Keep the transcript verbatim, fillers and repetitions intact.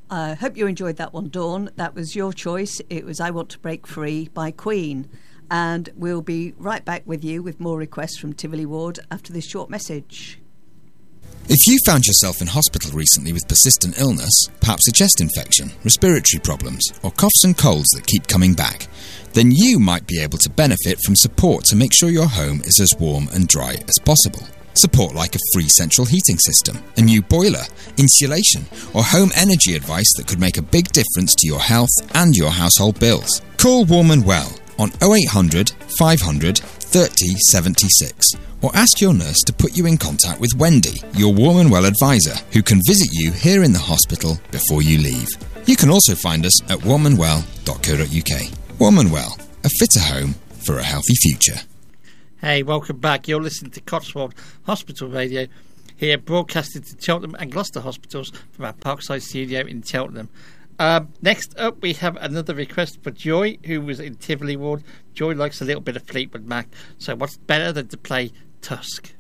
I hope you enjoyed that one, Dawn. That was your choice. It was I Want to Break Free by Queen. And we'll be right back with you with more requests from Tivoli Ward after this short message. If you found yourself in hospital recently with persistent illness, perhaps a chest infection, respiratory problems, or coughs and colds that keep coming back, then you might be able to benefit from support to make sure your home is as warm and dry as possible. Support like a free central heating system, a new boiler, insulation, or home energy advice that could make a big difference to your health and your household bills. Call Warm and Well on oh eight hundred, five hundred, thirty, seventy-six, or ask your nurse to put you in contact with Wendy, your Warm and Well advisor, who can visit you here in the hospital before you leave. You can also find us at warm and well dot co dot uk. Warm and Well, a fitter home for a healthy future. Hey, welcome back. You're listening to Cotswold Hospital Radio, here broadcasting to Cheltenham and Gloucester hospitals from our Parkside studio in Cheltenham. Um, next up, we have another request for Joy, who was in Tivoli Ward. Joy likes a little bit of Fleetwood Mac, so what's better than to play Tusk?